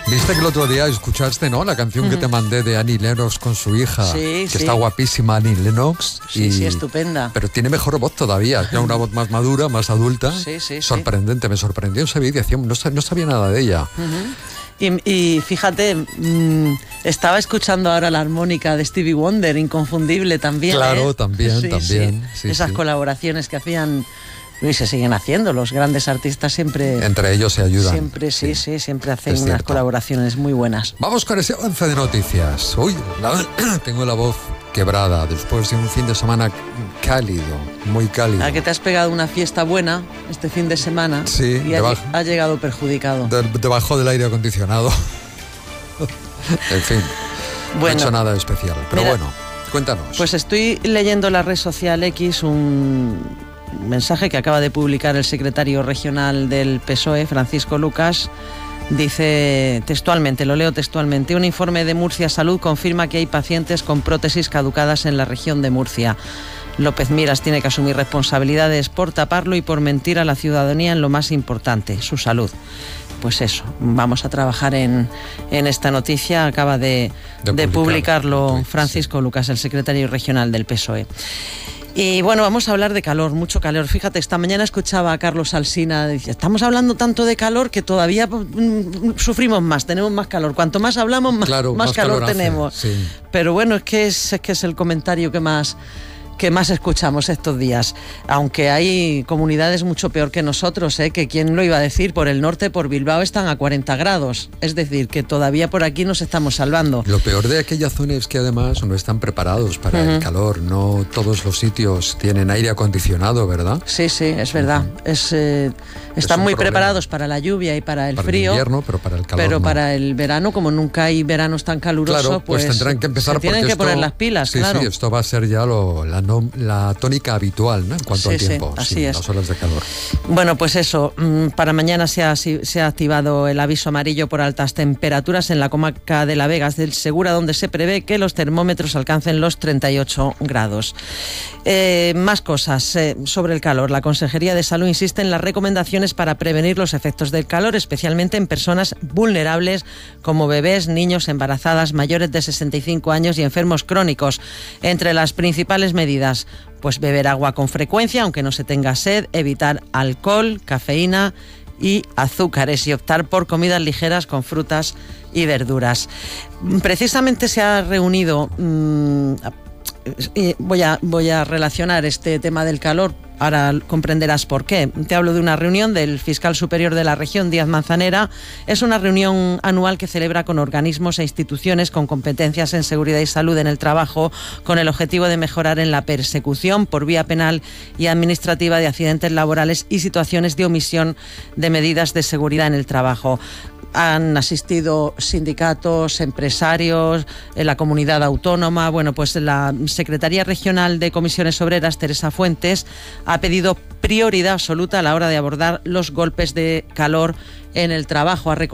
Viste que el otro día escuchaste, ¿no? La canción que te mandé de Annie Lennox con su hija, que está guapísima Annie Lennox. Sí, estupenda. Pero tiene mejor voz todavía, tiene una voz más madura, más adulta. Sí. Sorprendente, me sorprendió ese vídeo, no sabía nada de ella. Y fíjate, estaba escuchando ahora la armónica de Stevie Wonder, inconfundible también. Claro, también. Sí, esas colaboraciones que hacían y se siguen haciendo, los grandes artistas siempre... Entre ellos se ayudan. Siempre, siempre hacen unas colaboraciones muy buenas. Vamos con ese avance de noticias. Uy, tengo la voz quebrada después de un fin de semana cálido, muy cálido. ¿A que te has pegado una fiesta buena este fin de semana? Sí, y ha llegado perjudicado. Debajo del aire acondicionado. En fin, no he hecho nada especial, pero mira, bueno, cuéntanos. Pues estoy leyendo en la red social X un mensaje que acaba de publicar el secretario regional del PSOE, Francisco Lucas. Dice textualmente, lo leo textualmente: un informe de Murcia Salud confirma que hay pacientes con prótesis caducadas en la región de Murcia. López Miras tiene que asumir responsabilidades por taparlo y por mentir a la ciudadanía en lo más importante, su salud. Pues eso, vamos a trabajar en esta noticia. Acaba de publicarlo Francisco Lucas, el secretario regional del PSOE. Y bueno, vamos a hablar de calor, mucho calor. Fíjate, esta mañana escuchaba a Carlos Alsina, decía, estamos hablando tanto de calor que todavía sufrimos más, tenemos más calor. Cuanto más hablamos, más calor tenemos. Sí. Pero bueno, es que es el comentario que más escuchamos estos días, aunque hay comunidades mucho peor que nosotros, que quién lo iba a decir, por el norte, por Bilbao, están a 40 grados, es decir, que todavía por aquí nos estamos salvando. Lo peor de aquella zona es que además no están preparados para el calor, no todos los sitios tienen aire acondicionado, ¿verdad? Sí, es verdad, están muy preparados para la lluvia y para el frío. Para el invierno, pero para el calor pero no. Para el verano, como nunca hay veranos tan calurosos, claro, pues tendrán que empezar, tienen que poner las pilas, claro. Sí, esto va a ser ya la tónica habitual, ¿no? En cuanto al tiempo, así es. Las olas de calor. Bueno, pues eso, para mañana se ha activado el aviso amarillo por altas temperaturas en la comarca de La Vegas del Segura, donde se prevé que los termómetros alcancen los 38 grados. Más cosas sobre el calor. La Consejería de Salud insiste en las recomendaciones para prevenir los efectos del calor, especialmente en personas vulnerables como bebés, niños, embarazadas, mayores de 65 años y enfermos crónicos. Entre las principales medidas, pues beber agua con frecuencia, aunque no se tenga sed, evitar alcohol, cafeína y azúcares y optar por comidas ligeras con frutas y verduras. Precisamente se ha reunido, voy a relacionar este tema del calor. Ahora comprenderás por qué. Te hablo de una reunión del fiscal superior de la región, Díaz Manzanera. Es una reunión anual que celebra con organismos e instituciones con competencias en seguridad y salud en el trabajo, con el objetivo de mejorar en la persecución por vía penal y administrativa de accidentes laborales y situaciones de omisión de medidas de seguridad en el trabajo. Han asistido sindicatos, empresarios, la comunidad autónoma. Bueno, pues la Secretaría Regional de Comisiones Obreras, Teresa Fuentes, ha pedido prioridad absoluta a la hora de abordar los golpes de calor en el trabajo.